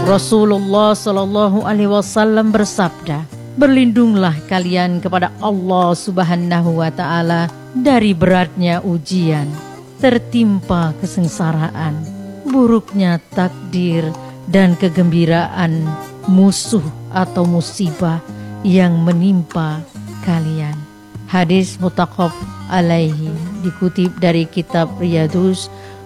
Rasulullah Shallallahu Alaihi Wasallam bersabda, berlindunglah kalian kepada Allah Subhanahu Wa Taala dari beratnya ujian, tertimpa kesengsaraan, buruknya takdir, dan kegembiraan musuh atau musibah yang menimpa kalian. Hadis muttafaq alaihi, dikutip dari kitab Riyadhus